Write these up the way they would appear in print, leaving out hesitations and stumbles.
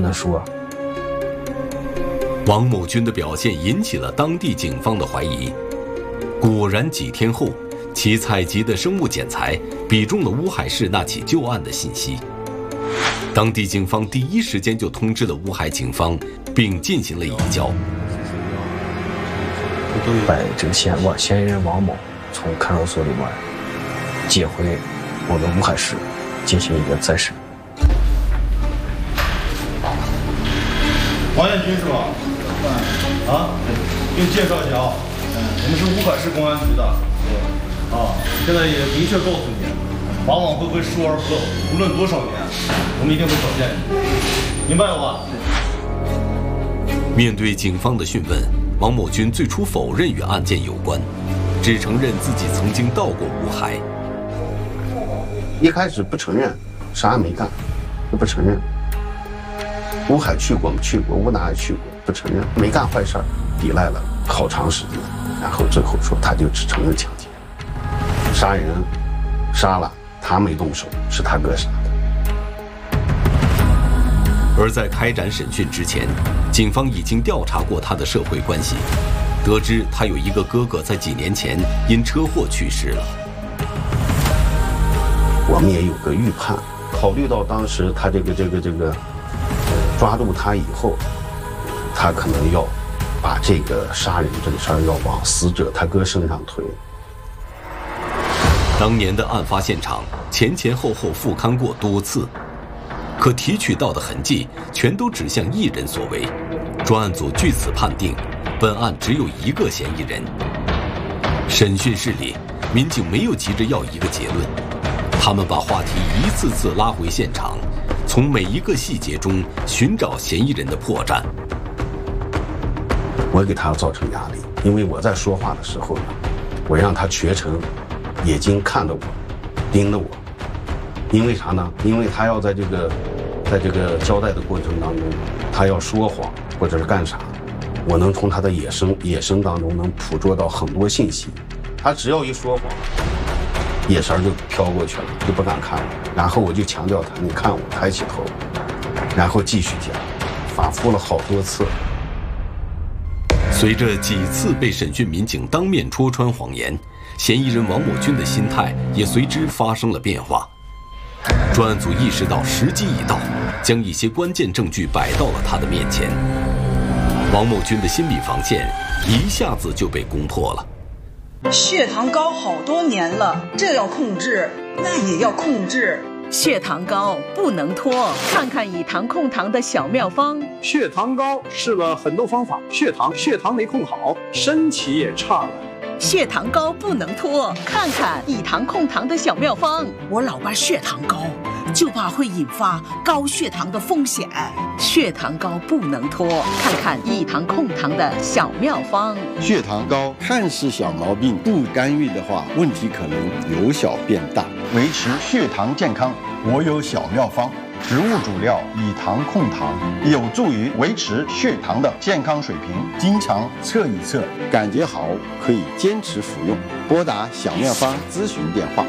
能说。 王某军的表现引起了当地警方的怀疑。果然，几天后，其采集的生物检材比中了乌海市那起旧案的信息。当地警方第一时间就通知了乌海警方，并进行了移交。 把这个嫌疑人王某从看守所里面接回我们乌海市进行一个再审。 王彦军是吧？啊，给你介绍一下啊，我们是乌海市公安局的。啊，现在也明确告诉你，往往会疏而不漏，无论多少年，我们一定会找见你，明白了吧？ 面对警方的讯问，王某军最初否认与案件有关，只承认自己曾经到过乌海。 一开始不承认，啥也没干，就不承认。乌海去过没去过，乌哪也去过，不承认，没干坏事儿，抵赖了好长时间，然后最后说他就只承认抢劫，杀人杀了，他没动手，是他哥杀的。 而在开展审讯之前，警方已经调查过他的社会关系，得知他有一个哥哥在几年前因车祸去世了。 我们也有个预判，考虑到当时他这个抓住他以后，他可能要把这个杀人这个事儿要往死者他哥身上推。 当年的案发现场前后复勘过多次，可提取到的痕迹全都指向一人所为。专案组据此判定，本案只有一个嫌疑人。审讯室里，民警没有急着要一个结论，他们把话题一次次拉回现场，从每一个细节中寻找嫌疑人的破绽。 我给他造成压力，因为我在说话的时候呢，我让他全程眼睛看着我，盯着我。因为啥呢？因为他要在这个交代的过程当中，他要说谎或者是干啥，我能从他的眼神当中能捕捉到很多信息。他只要一说谎，眼神就飘过去了，就不敢看了。然后我就强调他，你看我，抬起头，然后继续讲，反复了好多次。 随着几次被审讯民警当面戳穿谎言，嫌疑人王某军的心态也随之发生了变化。专案组意识到时机已到，将一些关键证据摆到了他的面前。王某军的心理防线一下子就被攻破了。 血糖高好多年了，这要控制，那也要控制。 血糖高不能拖，看看以糖控糖的小妙方。 血糖高试了很多方法，血糖没控好，身体也差了。 血糖高不能拖，看看以糖控糖的小妙方。 我老伴血糖高，就怕会引发高血糖的风险。 血糖高不能拖，看看以糖控糖的小妙方。 血糖高看似小毛病，不干预的话，问题可能由小变大。维持血糖健康，我有小妙方。植物主料以糖控糖，有助于维持血糖的健康水平。经常测一测，感觉好可以坚持服用。拨打小妙方咨询电话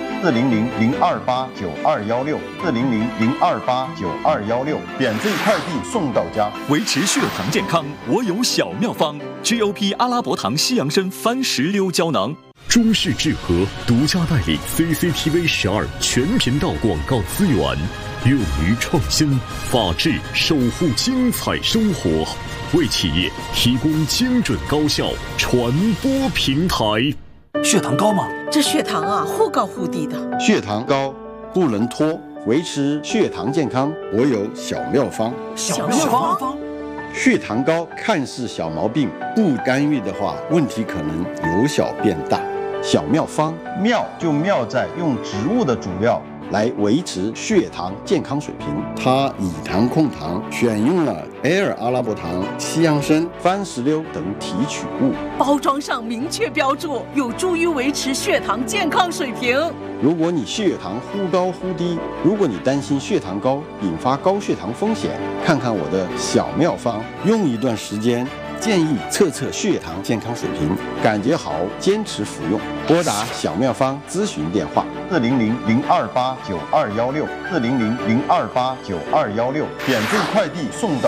：400-028-9216，400-028-9216，免费快递送到家。 维持血糖健康，我有小妙方 ：GOP 阿拉伯糖西洋参番石榴胶囊。 中视智和独家代理 CCTV12全频道广告资源，勇于创新，法治守护精彩生活，为企业提供精准高效传播平台。 血糖高吗？ 这血糖啊，忽高忽低的。 血糖高不能拖，维持血糖健康，我有小妙方。 小妙方。 血糖高看似小毛病，不干预的话，问题可能由小变大。小妙方，妙就妙在用植物的主料来维持血糖健康水平。它以糖控糖，选用了埃尔阿拉伯糖、西洋参、番石榴等提取物， 包装上明确标注，有助于维持血糖健康水平。 如果你血糖忽高忽低，如果你担心血糖高引发高血糖风险，看看我的小妙方，用一段时间，建议测测血糖健康水平，感觉好坚持服用。拨打小妙方咨询电话：400-028-9216，400-028-9216，免费快递送到